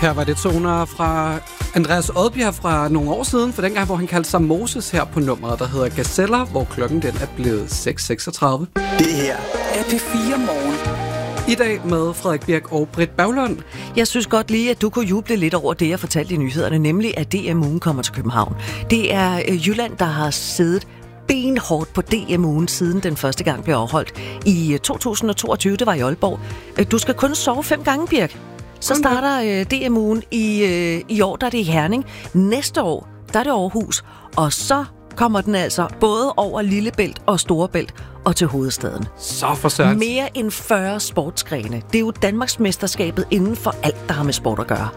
Her var det toner fra Andreas Odbjerg fra nogle år siden, for dengang, hvor han kaldte sig Moses her på nummeret, der hedder Gazeller, hvor klokken den er blevet 6.36. Det her er P4 Morgen. I dag med Frederik Birk og Britt Berglund. Jeg synes godt lige, at du kunne juble lidt over det, jeg fortalte i nyhederne, nemlig at DM-ugen kommer til København. Det er Jylland, der har siddet benhårdt på DM-ugen, siden den første gang blev afholdt i 2022. Det var i Aalborg. Du skal kun sove 5 gange, Birk. Så starter DM-ugen i år, der er det i Herning. Næste år, der er det Aarhus. Og så kommer den altså både over Lillebælt og Storebælt og til hovedstaden. Så for søren. Mere end 40 sportsgrene. Det er jo Danmarksmesterskabet inden for alt, der har med sport at gøre.